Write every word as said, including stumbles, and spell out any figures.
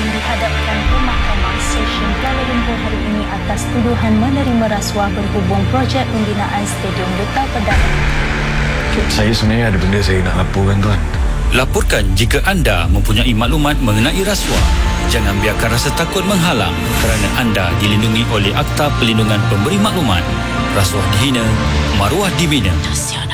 Nordin dihadapkan ke Mahkamah Session Kuala Lumpur hari ini atas tuduhan menerima rasuah berhubung projek pembinaan Stadium Duta Perdana. Saya sebenarnya ada benda saya nak laporkan, tuan. Laporkan jika anda mempunyai maklumat mengenai rasuah. Jangan biarkan rasa takut menghalang kerana anda dilindungi oleh Akta Perlindungan Pemberi Maklumat. Rasuah dihina, maruah dibina.